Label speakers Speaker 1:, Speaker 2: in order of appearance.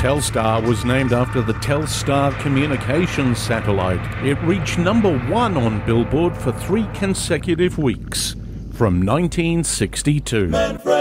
Speaker 1: Telstar was named after the Telstar communications satellite. It reached number 1 on Billboard for 3 consecutive weeks, from 1962.